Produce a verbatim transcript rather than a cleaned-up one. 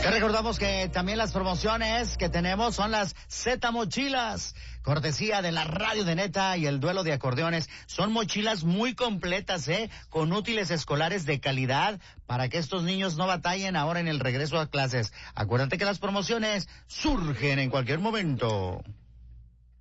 Te recordamos que también las promociones que tenemos son las Z Mochilas, cortesía de la Radio de Neta y el Duelo de Acordeones. Son mochilas muy completas, ¿eh? Con útiles escolares de calidad para que estos niños no batallen ahora en el regreso a clases. Acuérdate que las promociones surgen en cualquier momento.